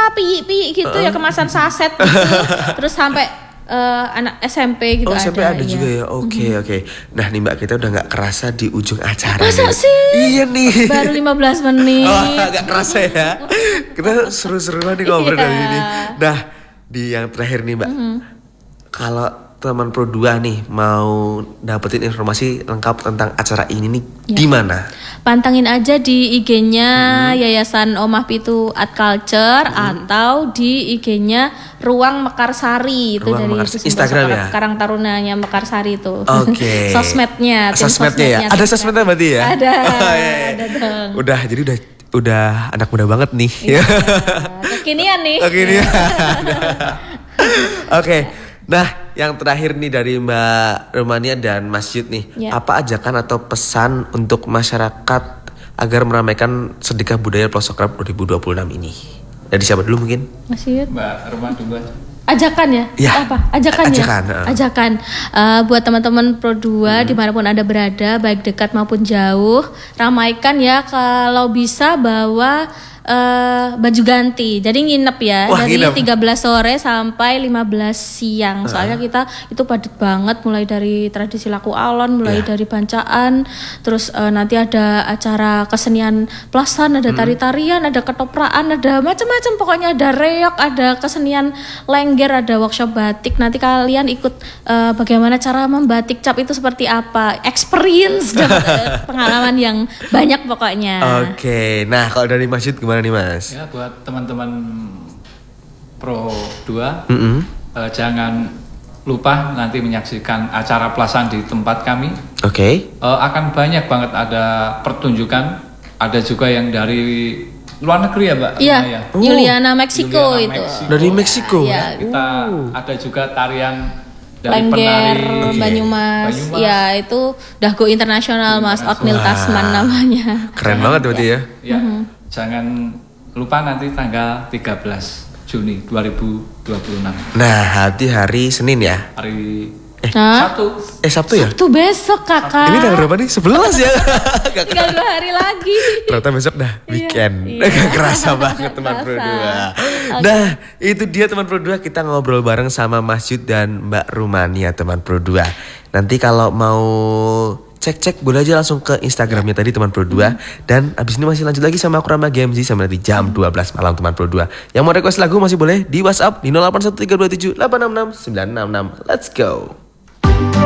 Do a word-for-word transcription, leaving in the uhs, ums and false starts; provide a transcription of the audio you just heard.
piyi-piyi gitu uh. ya, kemasan saset gitu. Terus sampai Uh, anak S M P gitu oh, ada. S M P ada iya. juga ya. Oke okay, mm-hmm. oke. Okay. Nah nih Mbak, kita udah nggak kerasa di ujung acara. Masa nih. sih? Iya nih. Baru lima belas menit. Oh, nggak kerasa ya. Kita seru-seruan nih ngobrol yeah. kali ini. Nah di yang terakhir nih Mbak, mm-hmm. kalau teman Pro dua nih mau dapetin informasi lengkap tentang acara ini nih ya. Di mana? Pantengin aja di I G-nya hmm. Yayasan Omah Pitu Art Culture hmm. atau di I G-nya Ruang Mekarsari itu Ruang dari Mekars- Instagram ya. Karang Tarunanya Mekarsari itu. Oke. Okay. Sosmednya, tim sosmednya ya. Ada sosmednya berarti ya? Ada. Oh, iya, iya. Ada dong. Udah, jadi udah udah anak muda banget nih. Iya. Kekinian nih. Kekinian. Oke. Okay. Nah, yang terakhir nih dari Mbak Rumania dan Mas Yud nih, ya. Apa ajakan atau pesan untuk masyarakat agar meramaikan Sedekah Budaya Pelosok Rap dua ribu dua puluh enam ini? Dari siapa dulu mungkin? Mas Yud. Mbak Rumania dulu. Ajakan ya? Ya. Apa? Ajakan, ajakan ya? Uh. Ajakan. Uh, buat teman-teman Pro dua hmm. dimanapun Anda berada, baik dekat maupun jauh, ramaikan ya, kalau bisa bawa Uh, baju ganti, jadi nginep ya. Wah, dari nginep. tiga belas sore sampai lima belas siang. Soalnya uh. kita itu padat banget, mulai dari tradisi laku alon, mulai yeah. dari bancaan, terus uh, nanti ada acara kesenian pelasan, ada hmm. tari-tarian, ada ketopraan, ada macam-macam. Pokoknya ada reok, ada kesenian lengger, ada workshop batik. Nanti kalian ikut uh, bagaimana cara membatik cap itu seperti apa, experience dan uh, pengalaman yang banyak pokoknya. Oke, okay. Nah kalau dari Masjid gimana nih Mas? Ya buat teman-teman Pro dua mm-hmm. uh, jangan lupa nanti menyaksikan acara pelasan di tempat kami. Oke. Okay. Uh, akan banyak banget ada pertunjukan, ada juga yang dari luar negeri ya Mbak? Iya. Ya. Oh. Juliana Meksiko Juliana itu. Meksiko. Dari Meksiko. Ya, kita uh. ada juga tarian dari Lengger, penari okay. Banyumas. Banyumas. Ya itu udah go internasional Mas Otnil Tasman namanya. Keren banget berarti ya. Ya. Mm-hmm. Jangan lupa nanti tanggal tiga belas Juni dua ribu dua puluh enam. Nah, hati hari Senin ya? Hari eh, Sabtu. Eh Sabtu ya? Sabtu besok kakak. Ini tanggal berapa nih? sebelas ya? Tinggal dua hari lagi. Ternyata besok dah weekend. Iya, iya. Kerasa banget teman Pro dua. Okay. Nah, itu dia teman Pro dua, kita ngobrol bareng sama Mas Yud dan Mbak Rumania teman Pro dua. Nanti kalau mau cek-cek boleh aja langsung ke Instagramnya tadi teman Pro dua. hmm. Dan abis ini masih lanjut lagi sama aku Rama G M Z sampai nanti jam dua belas malam teman Pro dua. Yang mau request lagu masih boleh di WhatsApp di nol delapan satu tiga dua tujuh delapan enam enam sembilan enam enam. Let's go.